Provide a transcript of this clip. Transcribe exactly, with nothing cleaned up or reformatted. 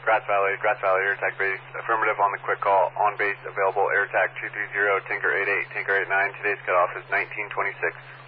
Grass Valley, Grass Valley, Air Attack Base. Affirmative on the quick call. On base, available, Air Attack two three zero, Tinker eight eight, Tinker eight nine. Today's cutoff is nineteen twenty-six.